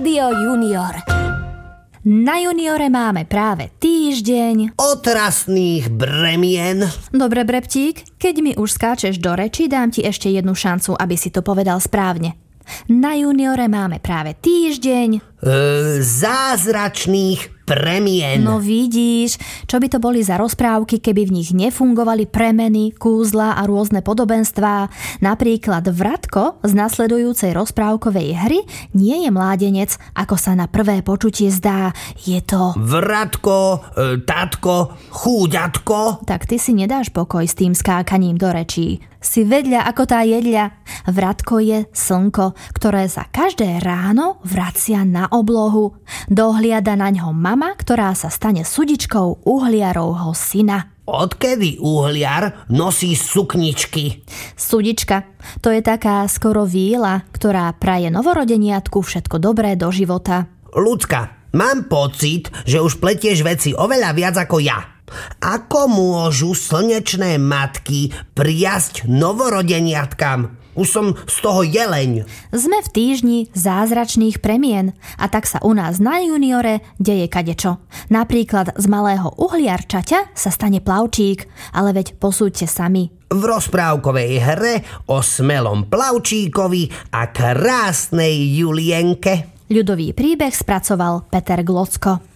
Rádio Junior. Na Juniore máme práve týždeň otrasných bremien. Dobre, Breptík, keď mi už skáčeš do reči, dám ti ešte jednu šancu, aby si to povedal správne. Na Juniore máme práve týždeň zázračných premien. No vidíš, čo by to boli za rozprávky, keby v nich nefungovali premeny, kúzla a rôzne podobenstvá. Napríklad Vratko z nasledujúcej rozprávkovej hry nie je mládenec, ako sa na prvé počutie zdá. Je to Vratko, tatko, chúďatko. Tak ty si nedáš pokoj s tým skákaním do rečí. Si vedľa ako tá jedľa. Vratko je slnko, ktoré sa každé ráno vracia na oblohu. Dohliada na ňo mama, ktorá sa stane sudičkou uhliarovho syna. Odkedy uhliar nosí sukničky? Sudička, to je taká skoro víla, ktorá praje novorodeniatku všetko dobré do života. Ľudská, mám pocit, že už pletieš veci oveľa viac ako ja. Ako môžu slnečné matky priasť novorodeniatkám? Už som z toho jeleň. Sme v týždni zázračných premien a tak sa u nás na Juniore deje kadečo. Napríklad z malého uhliarčaťa sa stane plavčík, ale veď posúďte sami. V rozprávkovej hre o smelom plavčíkovi a krásnej Julienke. Ľudový príbeh spracoval Peter Glocko.